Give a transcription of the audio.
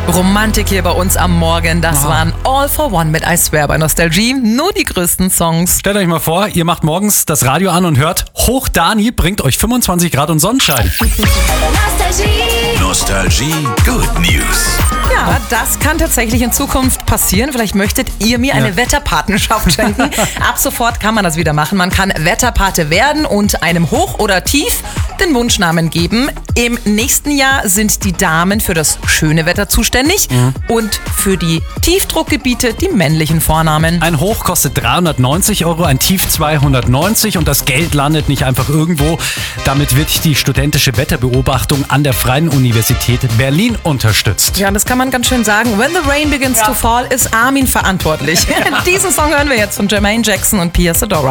Romantik hier bei uns am Morgen. Das waren All for One mit I Swear bei Nostalgie. Nur die größten Songs. Stellt euch mal vor, ihr macht morgens das Radio an und hört Hoch Dani bringt euch 25 Grad und Sonnenschein. Nostalgie Good News. Ja, das kann tatsächlich in Zukunft passieren. Vielleicht möchtet ihr mir eine Wetterpatenschaft schenken. Ab sofort kann man das wieder machen. Man kann Wetterpate werden und einem Hoch oder Tief den Wunschnamen geben. Im nächsten Jahr sind die Damen für das schöne Wetter zuständig und für die Tiefdruckgebiete die männlichen Vornamen. Ein Hoch kostet 390 €, ein Tief 290 und das Geld landet nicht einfach irgendwo. Damit wird die studentische Wetterbeobachtung an der Freien Universität Berlin unterstützt. Ja, das kann man ganz schön sagen. When the rain begins to fall, ist Armin verantwortlich. Diesen Song hören wir jetzt von Jermaine Jackson und Pia Zadora.